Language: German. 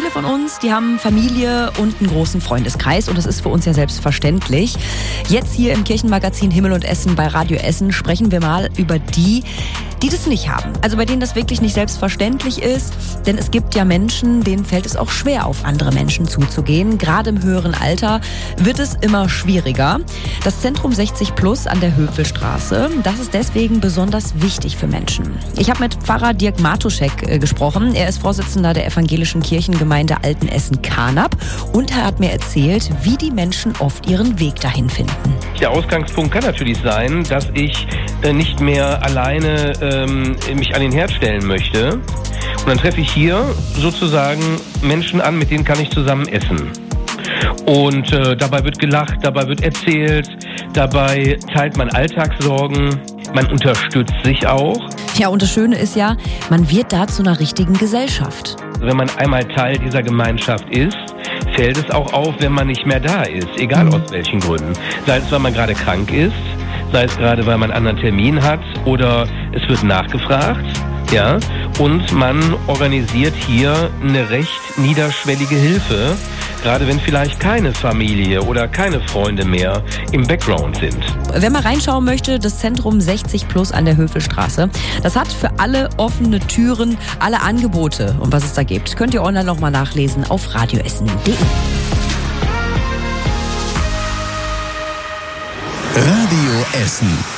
Viele von uns, die haben Familie und einen großen Freundeskreis und das ist für uns ja selbstverständlich. Jetzt hier im Kirchenmagazin Himmel und Essen bei Radio Essen sprechen wir mal über die das nicht haben. Also bei denen das wirklich nicht selbstverständlich ist, denn es gibt ja Menschen, denen fällt es auch schwer, auf andere Menschen zuzugehen. Gerade im höheren Alter wird es immer schwieriger. Das Zentrum 60 Plus an der Hövelstraße, das ist deswegen besonders wichtig für Menschen. Ich habe mit Pfarrer Dirk Matuschek gesprochen. Er ist Vorsitzender der evangelischen Kirchengemeinde Altenessen-Karnap und er hat mir erzählt, wie die Menschen oft ihren Weg dahin finden. Der Ausgangspunkt kann natürlich sein, dass ich nicht mehr alleine mich an den Herd stellen möchte. Und dann treffe ich hier sozusagen Menschen an, mit denen kann ich zusammen essen. Und dabei wird gelacht, dabei wird erzählt, dabei teilt man Alltagssorgen, man unterstützt sich auch. Ja, und das Schöne ist ja, man wird da zu einer richtigen Gesellschaft. Wenn man einmal Teil dieser Gemeinschaft ist, fällt es auch auf, wenn man nicht mehr da ist, egal aus welchen Gründen. Sei es, weil man gerade krank ist, sei es gerade, weil man einen anderen Termin hat oder es wird nachgefragt, ja, und man organisiert hier eine recht niederschwellige Hilfe, gerade wenn vielleicht keine Familie oder keine Freunde mehr im Background sind. Wer mal reinschauen möchte, das Zentrum 60 Plus an der Hövelstraße, das hat für alle offene Türen, alle Angebote und was es da gibt, könnt ihr online nochmal nachlesen auf radioessen.de. Radio Essen.